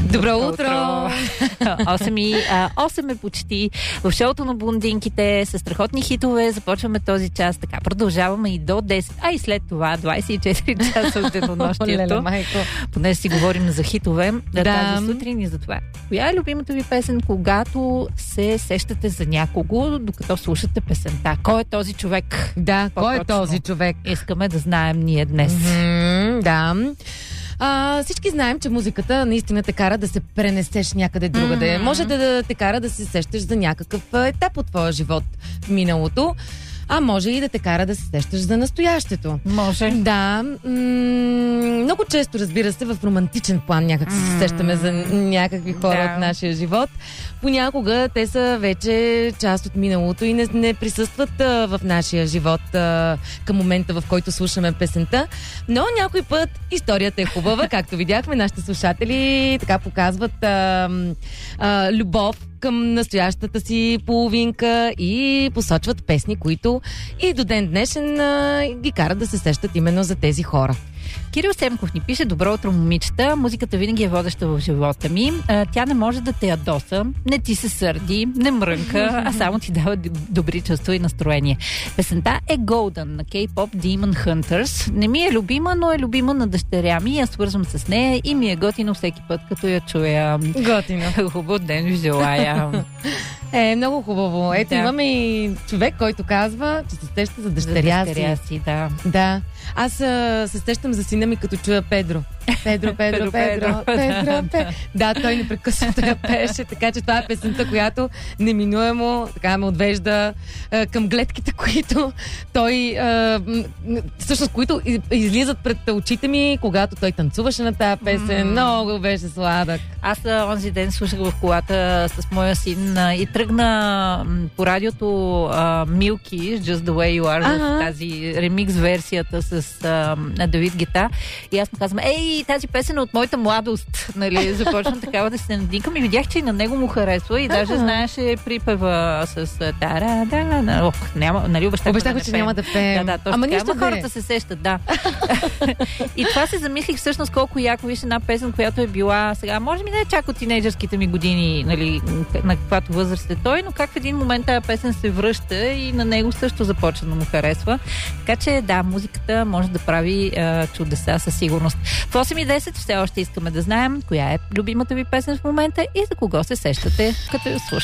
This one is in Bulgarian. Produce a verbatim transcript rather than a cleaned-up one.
Добро утро! осем и осем е почти. В шоуто на блондинките с страхотни хитове започваме този час. Така продължаваме и до десет, а и след това двайсет и четири часа от денонощието. Поне си говорим за хитове. Да. Тази сутрин и за това. Коя е любимата ви песен, когато се сещате за някого, докато слушате песента? Кой е този човек? Да, кой е този човек? Искаме да знаем ние днес. Mm-hmm, да. А, всички знаем, че музиката наистина те кара да се пренесеш някъде другаде. Mm-hmm. Може да, да те кара да се сещаш за някакъв етап от твоя живот в миналото, а може и да те кара да се сещаш за настоящето. Може. Да. М- много често, разбира се, в романтичен план някак се сещаме за някакви хора да. От нашия живот. Понякога те са вече част от миналото и не, не присъстват а, в нашия живот а, към момента, в който слушаме песента. Но някой път историята е хубава, както видяхме, нашите слушатели така показват а, а, любов към настоящата си половинка и посочват песни, които и до ден днешен а, ги карат да се сещат именно за тези хора. Кирил Семков ни пише: добро утро, момичета. Музиката винаги е водеща в живота ми. Тя не може да те ядоса, не ти се сърди, не мрънка, а само ти дава добри чувства и настроение. Песента е Golden на K-pop Demon Hunters. Не ми е любима, но е любима на дъщеря ми. Я свързвам с нея и ми е готино всеки път, като я чуя. Готино. Хубав ден ви желая. Е, много хубаво. Ето, да. Имаме и човек, който казва, че се сеща за дъщеря, за дъщеря си. си. Да. Да. Аз а, се сещам за сина ми, като чуя Педро. Педро, Педро, Педро, Педро, Педро, Педро. Да, той непрекъснато я пееше, така че това е песента, която неминуемо така ме отвежда а, към гледките, които той а, всъщност, които излизат пред очите ми, когато той танцуваше на тази песен. Mm. Много беше сладък. Аз онзи ден слушах в колата с моя син и тръгна по радиото uh, Milky, Just the way you are, uh-huh. тази ремикс версията с uh, Давид Гета. И аз му казвам: ей, тази песен е от моята младост. Нали, започвам такава да се надникам и видях, че и на него му харесва и uh-huh. даже знаеше припева с тара, да, да, ох, няма, нали, обещах, обещах да че няма да пеем. Да, да, точно. Ама така, ама хората се сещат, да. И това се замислих всъщност колко яко виж една песен, която е била сега, може би не чак от тинейджърските ми години, нали, на каквато възраст е той, но как в един момент тази песен се връща и на него също започва да му харесва. Така че да, музиката може да прави а, чудеса със сигурност. В осем и десет все още искаме да знаем коя е любимата ви песен в момента и за кого се сещате, като я слушате.